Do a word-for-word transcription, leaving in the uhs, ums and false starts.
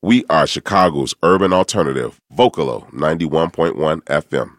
We are Chicago's urban alternative, Vocalo ninety-one point one F M.